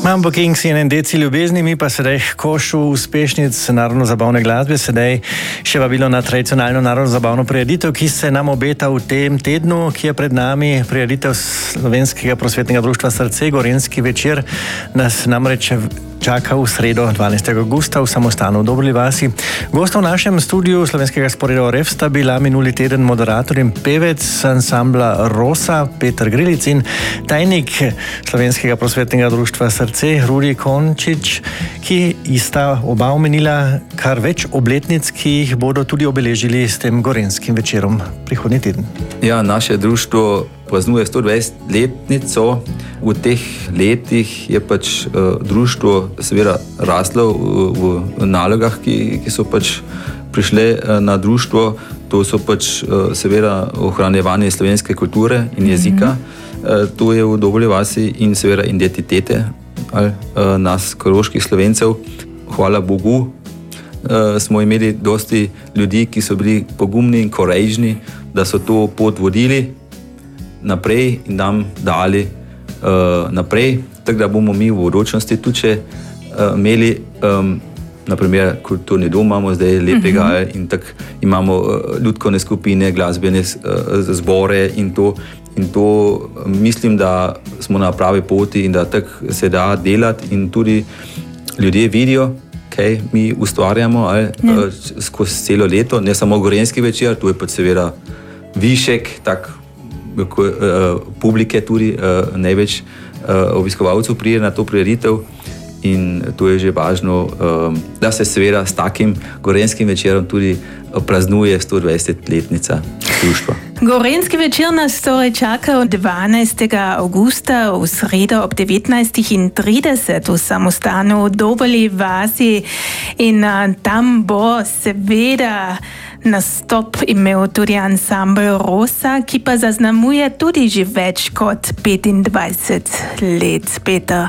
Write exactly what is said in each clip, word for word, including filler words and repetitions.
Mambo Kings in en deci ljubezni, mi pa sedaj košu uspešnic narodno-zabavne glasbe, sedaj še vabilo na tradicionalno narodno-zabavno prireditev, ki se nam obeta v tem tednu, ki je pred nami, prireditev Slovenskega prosvetnega društva Srce, Gorenjski večer, nas namreč čaka v sredo dvanajstega avgusta v samostanu v Dobrovi vasi. Gosta v našem studiu slovenskega sporeda Oref sta bila minuli teden moderator in pevec ansambla Rosa Peter Grilic in tajnik Slovenskega prosvetnega društva Srce Rudi Končič, ki sta oba omenila kar več obletnic, ki jih bodo tudi obeležili s tem Gorenjskim večerom prihodnji teden. Ja, naše društvo praznuje sto dvajsetletnico. V teh letih je pač uh, društvo seveda raslo v, v nalogah, ki, ki so pač prišle uh, na društvo. To so pač uh, seveda ohranjevanje slovenske kulture in jezika. Mm-hmm. Uh, to je v Dobrovi vasi in seveda identitete ali, uh, nas, koroških Slovencev. Hvala Bogu, uh, smo imeli dosti ljudi, ki so bili pogumni in korejžni, da so to pot vodili naprej in nam dali uh, naprej, tako da bomo mi v bodočnosti tudi če uh, imeli um, naprimer kulturni dom, imamo zdaj lepega mm-hmm. in tako imamo uh, ljudkovne skupine, glasbene uh, zbore in to, in to mislim, da smo na pravi poti in da tako se da delati in tudi ljudje vidijo, kaj mi ustvarjamo ali, yeah. uh, skozi celo leto, ne samo Gorenjski večer, tu je pa seveda višek, tak Uh, publike tudi uh, največ uh, obiskovalcev pride na to prireditev in to je že važno, um, da se seveda s takim Gorenjskim večerom tudi praznuje sto dvajsetletnica društva. Gorenjski večer nas torej čaka od dvanajstega avgusta v sredo ob devetnajst trideset v samostanu v Dobrovi vasi in uh, tam bo seveda nastop imel tudi ansambl Rosa, ki pa zaznamuje tudi že več kot petindvajset let, Peter.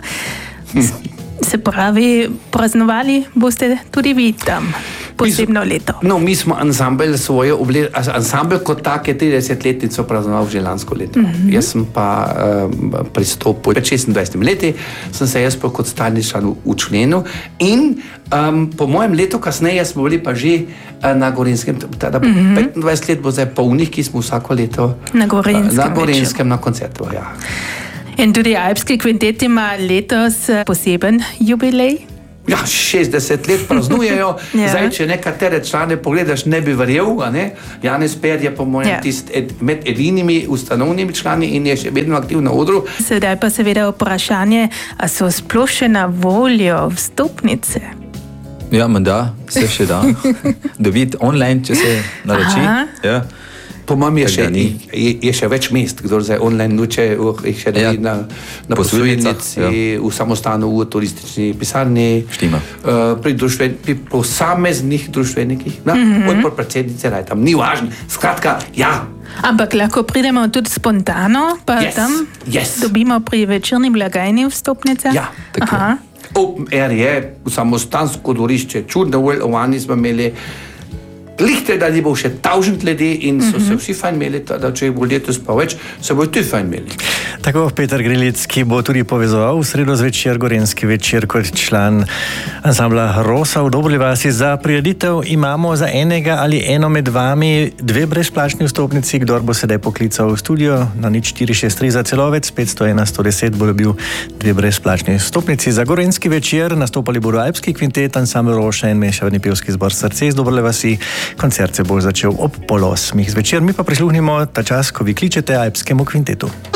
Se pravi, praznovali boste tudi vi tam posebno leto. No, mi smo ansambl svoje oblet, ansambl kot tak je tridesetletnico praznoval že lansko leto. Mm-hmm. Jaz sem pa um, pristopil pred šestindvajsetimi leti, sem se jaz pa kot stalni član učlenil in um, po mojem letu kasneje smo bili pa že uh, na Gorenjskem, tada mm-hmm. petindvajset let bo zdaj polnih, ki smo vsako leto na Gorenjskem, uh, na, Gorenjskem na koncertu. Ja. In tudi Alpski kvintet ima letos poseben jubilej? Ja, šestdeset let praznujejo. Ja. Zdaj, če nekatere člane pogledaš, ne bi verjel, a ne? Janez Per je po mojem ja. tist ed, med edinimi ustanovnimi člani in je še vedno aktiv na odru. Sedaj pa seveda vprašanje, a so sploh še na voljo vstopnice? Ja, menda, se še da. Dobiti online, če se naroči. Ja. Po mojem je, je, je še več mest, kdo zdaj online nuče, uh, jih še ja, na, na posojilnici, ja. v samostanu, v turistični pisarni, uh, pri, društven, pri posameznih društvenikih, mm-hmm. od predsednice, raj tam, ni važno. Skratka, ja. Ampak lahko pridemo tudi spontano, pa yes. tam yes. dobimo pri večerni blagajni vstopnice? Ja, tako. Open air je, samostansko dvorišče, čudno volj, smo imeli lihte, da ni bo še tavžent ljudi in so se vsi fajn imeli, da če jih bo letos pa več, se bo tudi fajn imeli. Tako Peter Grilic, ki bo tudi povezoval v sredo zvečer Gorenjski večer kot član ansambla Rosa v Dobrovi vasi. Za prireditev imamo za enega ali eno med vami dve brezplačni vstopnici, kdor bo sedaj poklical v studio na nič štiri šest tri za Celovec, petsto ena sto deset bo dobil dve brezplačni vstopnici. Za Gorenjski večer nastopali bodo Alpski kvintet, ansambl Roša in mešavni pevski zbor Srce iz Dobrovi vasi. Koncert se bo začel ob pol osmih zvečer, mi pa prisluhnimo ta čas, ko vi kličete Alpskemu kvintetu.